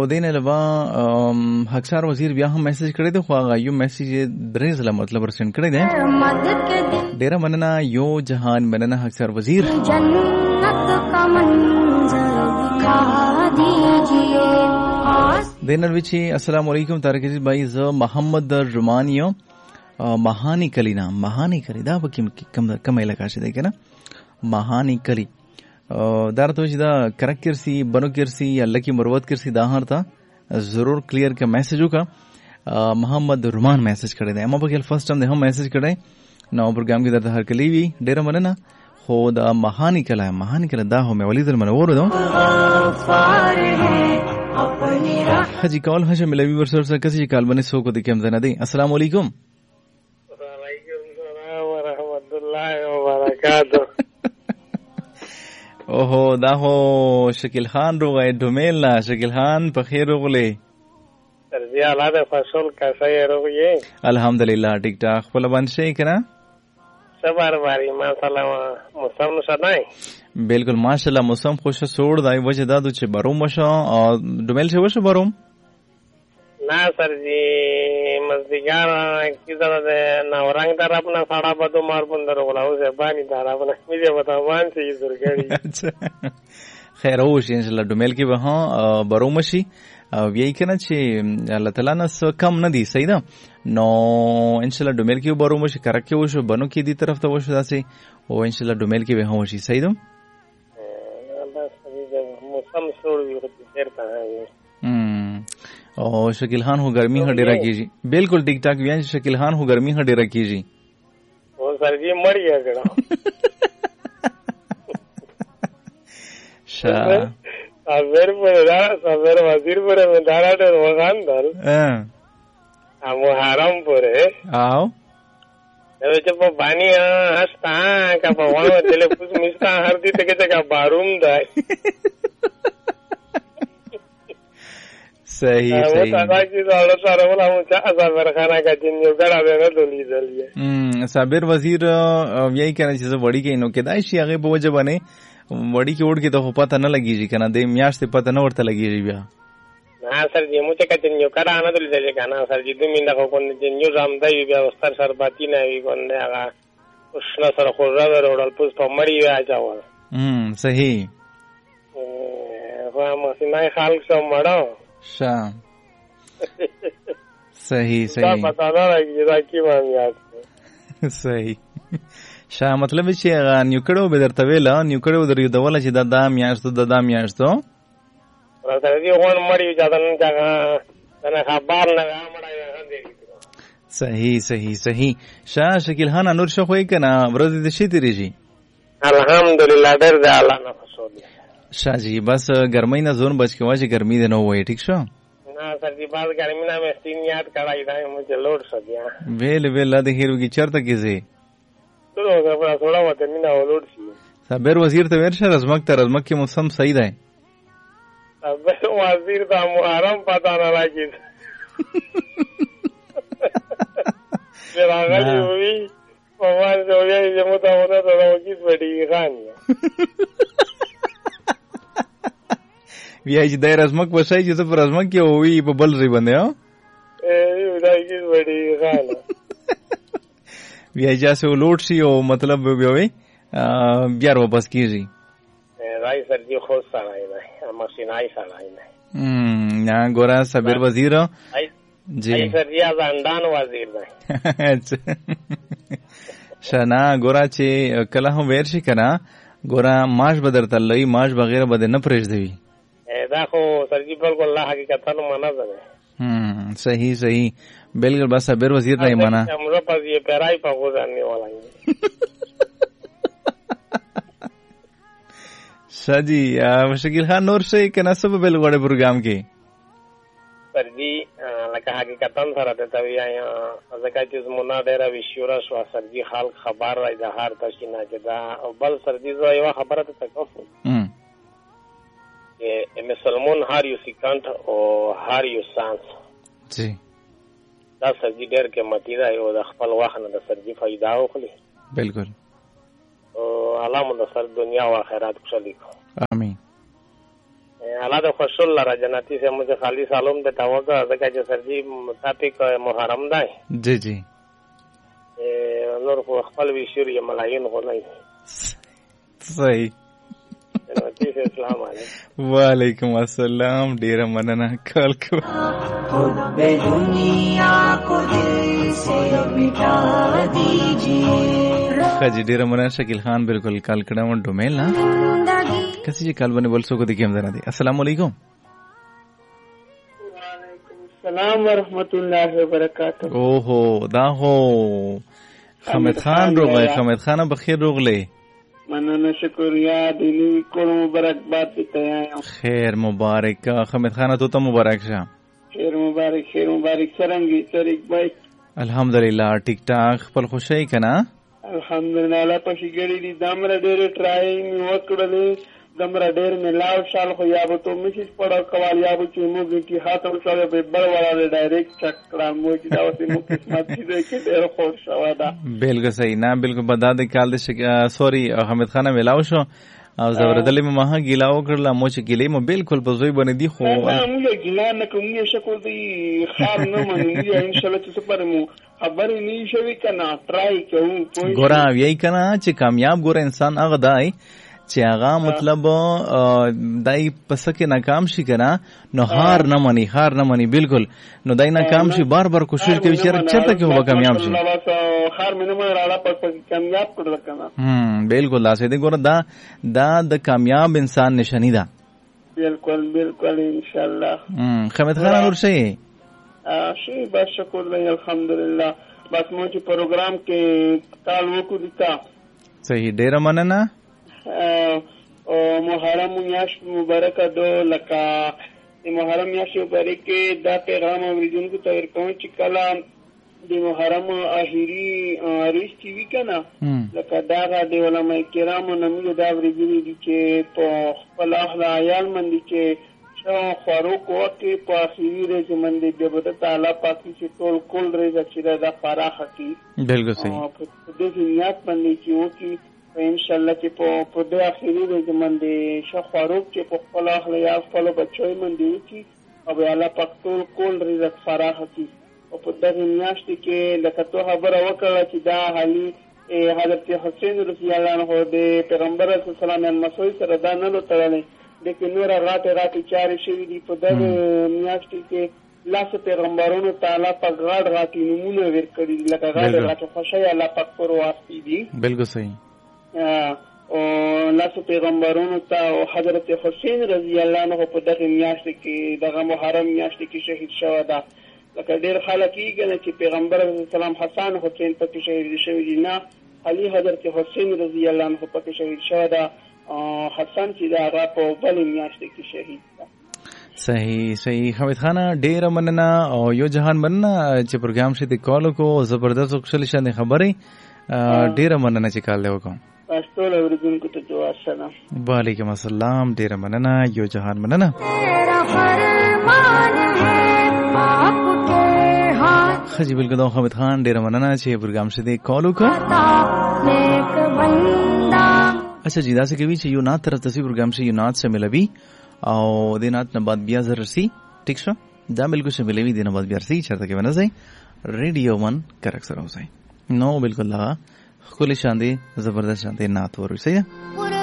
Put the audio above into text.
دین علاوه حقسار وزیر بیا هم میسج کړی دی، خو هغه یو میسج درې ځله مطلب ورسند کړی دی. ډیره مننه یو جهان، مننه حقسار وزیر. دینرویچی السلام علیکم طارق عزیز بھائی، ز محمد رمانیو مهانی کلینا، مهانی کلی دا به کم علاقه شده کنه، مهانی کلی دار تو چې دا کرک کرسی بنو کرسی یا لکی مروت کرسی دا هر تا ضرور کلیئر کا میسج ہوگا. محمد رمان میسج کړی دی، اما په فرست ټایم ده هم میسج کړی نو پروګرام کې درته هر کلی وی ډیر مننه. خو دا مهانی کلا، مهانی کلا دا هم ولید المنور دو حجی کال هاشم ملوی ورسره سره کسي کال باندې سو کو د کوم زنه دی. السلام علیکم. وعلیکم السلام ورحمت الله وبرکاتہ. اوهو دا هو شکیل خان روغه ډومیل نا، شکیل خان په خیر روغله تربیه الاده فصل کیسه روغه؟ الحمدلله ټیک ټاک. خپل باندې شي کنه صبر باری ما سلام موسم نو شدای بالکل ماشاءالله موسم خوش سوړ دی وجه دادو چې بروم وشو او ډومیل شه وشو بروم نا سر جی مزدیګار کیدا ده نورنګ طرف نه ساړه بدو مار بندر ولاو سے باندې طرف نه میږي وتا وان سي درګړي. خیر او شي ان شاء الله ډومیل کې به ها بروم شي او یی کنه چې الله تعالی نه کم نه دی صحیح ده نو ان شاء الله ډومیل کې بروم شي کرکه وشو بنو کې دی طرف ته وشو داسې او ان شاء الله ډومیل کې به هم شي صحیح ده. موسم سوړ وي خو ډیر ته او شکیل خان هو ګرمي هډه راکیږي بالکل ټیک ټاک ویان شکیل خان هو ګرمي هډه راکیږي او سر جی مړ یې کړه شا صابر وزیر پر مدارا ډېر وغان دار امو حرام پره او نو چې په باندې هستا کا په وانه دله پوس مستا هر دې ته کې باروم دای صحیح صحیح دا چې دا سره ولا مو چې صابر خانه کا جن یو غړا به نه دلی دلی صابر وزیر یہی کہنا چې وړي کې نو کې دای شي هغه په وجه باندې وړي کې وړ کې ته پته نه لګیږي کنه د میاشت پته نه ورته لګیږي بیا. ها سر جی مو چې کچن یو کړه نه دلی دلی کنه سر جی دوی منده کو کنه جن یو زم دی بیا واستر سرباتی نه وی کنه هغه وشنا سره خو راوړ وړل پوس په مړی واچاو. صحیح خو ما سینای خلک سم مړو شام صحیح دا پتا نه لګی دا کی باندې یاد صحیح شا مطلب چې هغه نیوکړو به درته ویل نیوکړو درې دوله چې دا میاشتو دا میاشتو راته دی غون مړی ځدان ځګه نه خبر نه مړای نه. صحیح صحیح صحیح. شا شکیل خان نور شو خوې کنه ورځ دې شي تیریږي الحمدلله ډېر دی الله نه فسودي شاه جی بس ګرمۍ نه زون بچ کې واجه ګرمۍ نه وای ټیک شو نه سر جی باز ګرمۍ نه مې ستین یاد کړای دا مې لوډ سدیا ویل د هیرو کی چرته کیږي थोड़ा वतन में डाउनलोड सी صابر وزیر ته ورشه رزمک ته رزمک کې موسم صحیح ده صابر وزیر ته محرم پتا نه راځي راغلی وی په وان جوړې چې مو ته وته دا وکیس وړي غان بیا چې د رزمک وشای چې په رزمک کې وی په بل ری باندې ها یو دا کیس وړي غان بیا جاسه ولوټ شي او مطلب بیا وي بیا واپس کیږي راي سر جی خو سره نه ماشینای سره نه ګورا صابر وزیر جی سر جی ازاندان وزیر نه شنا ګورا چې کله هم ور شي کنه ګورا ماش بدر تلای ماش بغیر بده نه پرېږ دی دا خو سر جی بالکل الله حقیقت نه معنا ده. صحیح صحیح بالکل بس صابر وزیر نه معنا हमरो पास ये पेराई पर गुजारने वाला है शादी शकील खान नूर से के नसब बेल गोड़े प्रोग्राम के सर जी लगा हकीकतन सर देता है अजका चीज मुना डेरा विश्वरा स्वा सर जी हाल खबर रही जहार तशिना जदा बल सर जी जो ये खबर तो तक ये एम सलमान हार यू सिकंट और हार यू सांस जी دا سرجی ډېر قیمتي ده او د خپل وخت نه د سرجی فائدہ واخلي بالکل او الله مو د سر دنیا او آخرت خوشالي کو امين حالا د خوشل لره جنتی سے مجھے خالی سالم د تاوګه ځکه چې سرجی مطابق محرم دی. جی جی نور خو خپل ویشور یې ملاین خو نه. صحیح. جنتی سے السلام علیکم. وعلیکم السلام. ډیره مننه کال کو. حب دنیا کو دل سے مٹا دیجیے. خاجی ډیره مننه شکیل خان بالکل کال کړه ډومیل نه کسی چې کال باندې بول سو کو دي کوم ځنه دي. السلام علیکم. وعلیکم السلام ورحمۃ اللہ وبرکاتہ. اوہو دا هو حمید خان روغله. حمید خان بخیر روغله. مننه شکریا دلی کول مبارکباد دیتا ہے. خیر مبارک حمید خان تو مبارک شه. خیر مبارک سرنگی طریق بھائی. الحمدلله ټیک ټاک خپل خوشی کنا. الحمدلله الله پښې ګړې دي دمره ډېر ټرای می وکړلې دمره ډېر می لاو شال خو یا به تو میسج پړ کول یا به چې موږ کی هاته وشاله به بل ولاله ډایرکټ چک کړم مو چې دا وته مو قسمت دې کې ډېر خور شو دا. بالکل صحیح نه بالکل بدا د کال د سوري حمید خان ملاو شو او زبردلی مې مها ګیلاو کړل مو چې ګیلې مو بالکل په زوی باندې دی خو موږ ګیلا نه کوم یې شکو دی خار نه مونږ ان شاء الله چې پر مو خبر نه شوي کنه ټرای کوو. ګورا یی کنه چې کامیاب ګور انسان هغه دی چې هغه مطلب دای پسکه ناکام شي کنه نو هار نه مني بالکل نو دای ناکام شي بار بار کوشش کوي چې چرته کې هو کامیاب شي. خار مې نه راړه پس کامیاب کړل کنه. بالکل لاسه دې ګور دا د کامیاب انسان نشانی ده. بالکل ان شاء الله. حمید خان اور شي شي بس شکر دی الحمدلله. بس مو چې پروګرام کې کال وکړو دتا. صحیح ډیر مننه. محرم میاشت مبارک دو لکه محرم میاشت مبارک دا پیغام اوریدونکو ته ورکوم چې کله د محرم اخیری ریشتي وی کنه لکه دا د علماء کرامو نومونه دا ورېږي دي چې په خپل اخلا عیال باندې چې خوارو کوکې په اخیری ورځ باندې د بده تعالی پاک چې ټول کول ورځ چې دا فراخه کی. بالکل صحیح. په دې نیت باندې چې وکي ان شاء الله چې په دې اخیری ورځ باندې شخوارو چې په خپل اخلا یا خپل بچوي باندې وکي او الله پاک ټول کول ورځ فراخه کی. او په دغه میاشت کې لکه تو خبره وکړه چې دا حالي حضرت حسین رضی الله عنه د پیغمبر صلی الله علیه وسلم مسوي سره دا نه لټړلې لیکن نور راته چارې شوې دي په دغه میاشت کې لاس پیغمبرونو تعالی په غاړ راته نمونه ورکړي لکه غاړ راته خوشي الله پاک پر واسطي دي. بالکل صحیح. او لاس پیغمبرونو ته حضرت حسین رضی الله عنه په دغه میاشت کې دغه محرم میاشت کې شهید شو دا. لکه ډېر خلک یې ګڼي چې پیغمبر اسلام حسن حسین پکې شهید شوی دي. نه علي حضرت حسین رضی الله عنه پکې شهید شوی دا. حسن چې دا هغه په بل میاشت کې شهید ده. صحیح حمید خان ډېر مننه او یو جهان مننه چې پروګرام شې د کال کو زبردست خوشل شنه خبرې ډېر مننه چې کال له وکم. ټول اوریدونکو ته جوړ سلام. وعلیکم السلام ډېر مننه یو جهان مننه. خجی بالکل دا حمید خان ډیر مننه چې پروګرام شته کالو کو. اچھا جی دا سے کوي چې یو نات طرف ته پروګرام شي یو نات سے ملوي او د نات نه بعد بیا زر رسی ٹھیک شو دا بالکل سے ملوي د نه بعد بیا رسی چرته کې ونځي ریډیو 1 کرک سره اوسئ نو بالکل لا خپل شاندي زبردست شاندي نات ورسئ.